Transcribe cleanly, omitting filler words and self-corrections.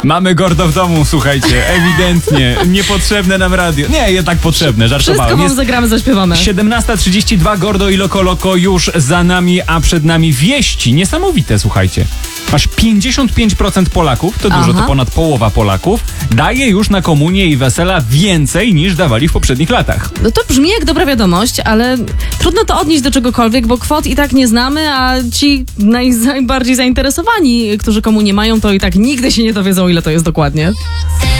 Mamy Gordo w domu, słuchajcie, ewidentnie. Niepotrzebne nam radio. Nie, jednak potrzebne, żartowałem. Wszystko wam zagramy, zaśpiewamy. 17:32, Gordo i Loco Loco już za nami, a przed nami wieści. Niesamowite, słuchajcie. Aż 55% Polaków, to dużo, to ponad połowa Polaków, daje już na komunię i wesela więcej niż dawali w poprzednich latach. No to brzmi jak dobra wiadomość, ale trudno to odnieść do czegokolwiek, bo kwot i tak nie znamy, a ci najbardziej zainteresowani, którzy komunię mają, to i tak nigdy się nie dowiedzą, ile to jest dokładnie.